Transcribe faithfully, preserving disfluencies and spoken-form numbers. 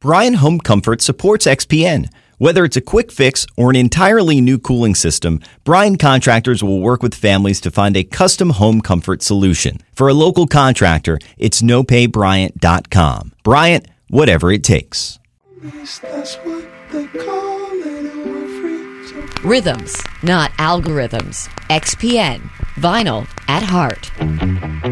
Bryant Home Comfort supports X P N. Whether it's a quick fix or an entirely new cooling system, Bryant Contractors will work with families to find a custom home comfort solution. For a local contractor, it's no pay bryant dot com. Bryant, whatever it takes. Rhythms, not algorithms. X P N, vinyl at heart.